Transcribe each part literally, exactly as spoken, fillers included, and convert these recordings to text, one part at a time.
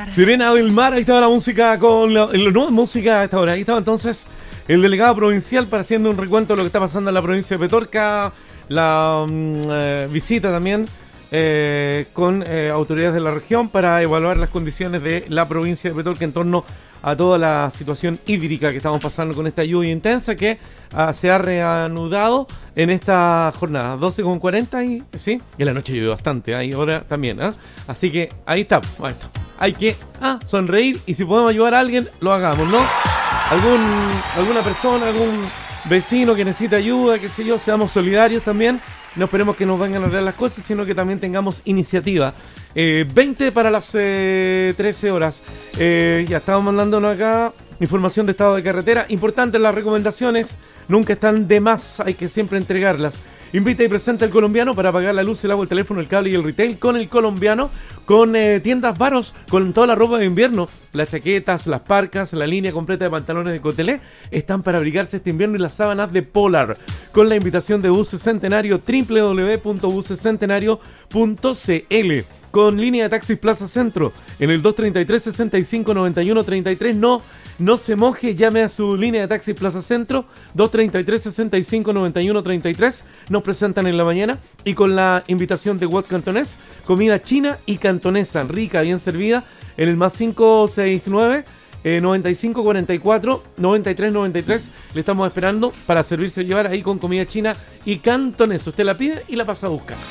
Sirena del Mar, ahí estaba la música con la, la nueva música a esta hora. Ahí estaba entonces el delegado provincial para haciendo un recuento de lo que está pasando en la provincia de Petorca, la mm, eh, visita también eh, con eh, autoridades de la región para evaluar las condiciones de la provincia de Petorca en torno a toda la situación hídrica que estamos pasando con esta lluvia intensa que uh, se ha reanudado en esta jornada. doce con cuarenta y sí, y en la noche llovió bastante, ahí ahora también, ¿eh? Así que ahí está, bueno, hay que ah, sonreír y si podemos ayudar a alguien, lo hagamos, ¿no? Algún, alguna persona, algún vecino que necesita ayuda, qué sé yo, seamos solidarios también. No esperemos que nos vengan a arreglar las cosas, sino que también tengamos iniciativa. Eh, veinte para las eh, trece horas. Eh, ya estamos mandándonos acá información de estado de carretera. Importante, las recomendaciones nunca están de más, hay que siempre entregarlas. Invita y presenta el Colombiano para pagar la luz, el agua, el teléfono, el cable y el retail con el Colombiano, con eh, tiendas Varos, con toda la ropa de invierno, las chaquetas, las parcas, la línea completa de pantalones de Cotelé están para abrigarse este invierno y las sábanas de Polar, con la invitación de Buses Centenario, doble u doble u doble u punto buses centenario punto c l. Con línea de taxis Plaza Centro, en el dos treinta y tres, sesenta y cinco, noventa y uno, treinta y tres. No, no se moje, llame a su línea de taxis Plaza Centro, dos treinta y tres, sesenta y cinco, noventa y uno, treinta y tres. Nos presentan en la mañana y con la invitación de Wok Cantonés, comida china y cantonesa, rica, bien servida, en el más cinco seis nueve, eh, noventa y cinco, cuarenta y cuatro, noventa y tres, noventa y tres. Le estamos esperando para servirse o llevar ahí con comida china y cantonesa. Usted la pide y la pasa a buscar.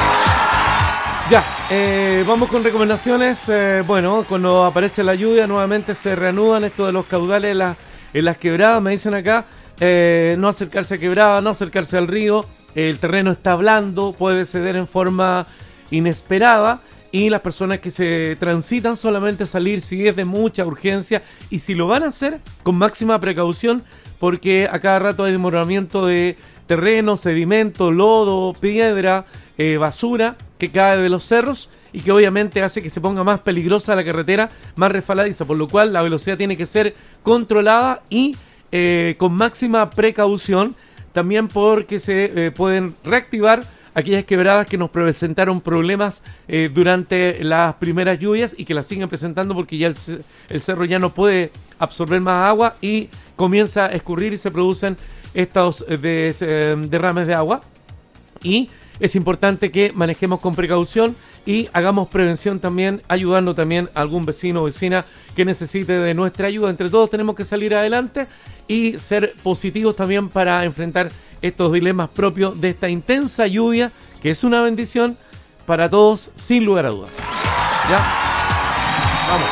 Ya, eh, vamos con recomendaciones. Eh, bueno, cuando aparece la lluvia nuevamente se reanudan esto de los caudales en, la, en las quebradas. Me dicen acá, eh, no acercarse a quebradas, no acercarse al río. El terreno está blando, puede ceder en forma inesperada. Y las personas que se transitan solamente salir si es de mucha urgencia. Y si lo van a hacer, con máxima precaución, porque a cada rato hay desmoronamiento de terreno, sedimento, lodo, piedra, eh, basura que cae de los cerros y que obviamente hace que se ponga más peligrosa la carretera, más resbaladiza, por lo cual la velocidad tiene que ser controlada y eh, con máxima precaución, también porque se eh, pueden reactivar aquellas quebradas que nos presentaron problemas eh, durante las primeras lluvias y que las siguen presentando porque ya el, el cerro ya no puede absorber más agua y comienza a escurrir y se producen estos eh, de, eh, derrames de agua. Y es importante que manejemos con precaución y hagamos prevención también, ayudando también a algún vecino o vecina que necesite de nuestra ayuda. Entre todos tenemos que salir adelante y ser positivos también para enfrentar estos dilemas propios de esta intensa lluvia, que es una bendición para todos, sin lugar a dudas. ¿Ya? Vamos.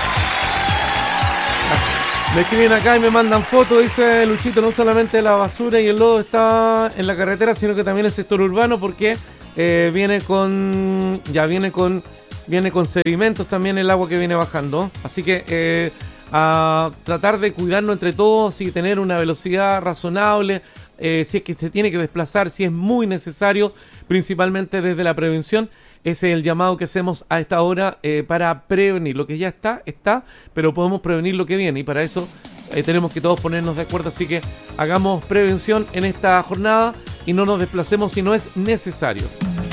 Me escriben acá y me mandan fotos, dice Luchito, no solamente la basura y el lodo está en la carretera, sino que también el sector urbano, porque eh, viene con, ya viene con, viene con sedimentos también el agua que viene bajando. Así que eh, a tratar de cuidarnos entre todos y tener una velocidad razonable, eh, si es que se tiene que desplazar, si es muy necesario, principalmente desde la prevención. Ese es el llamado que hacemos a esta hora eh, para prevenir. Lo que ya está, está, pero podemos prevenir lo que viene y para eso eh, tenemos que todos ponernos de acuerdo. Así que hagamos prevención en esta jornada y no nos desplacemos si no es necesario.